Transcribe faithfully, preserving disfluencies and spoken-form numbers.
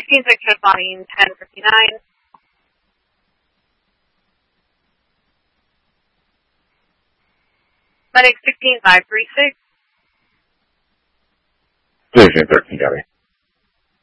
sixteen six responding ten fifty-nine. Medic sixteen five three six. Station thirteen